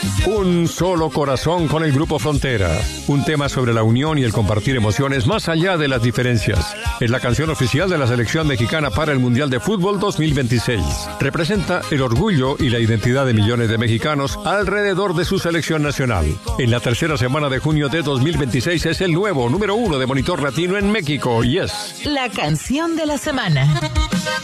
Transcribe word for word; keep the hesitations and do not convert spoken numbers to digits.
Un solo corazón con el Grupo Frontera. Un tema sobre la unión y el compartir emociones más allá de las diferencias. Es la canción oficial de la selección mexicana para el Mundial de Fútbol dos mil veintiséis. Representa el orgullo y la identidad de millones de mexicanos alrededor de su selección nacional. En la tercera semana de junio de dos mil veintiséis es el nuevo número uno de Monitor Latino en México y es la canción de la semana.